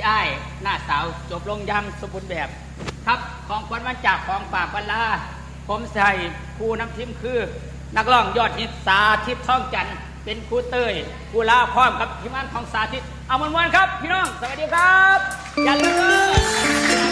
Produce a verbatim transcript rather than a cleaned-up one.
อ้ายหน้าสาวจบลงยังสมบูรณ์แบบครับของขวัญวันจากของฝากวันลาผมใส่ครูน้ำทิมคือนักร้องยอดฮิตสาธิตท่องจันทร์เป็นครูเต้ยครูลาพร้อมกับทีมงานของสาธิตเอามวนๆครับพี่น้องสวัสดีครับอย่าลืม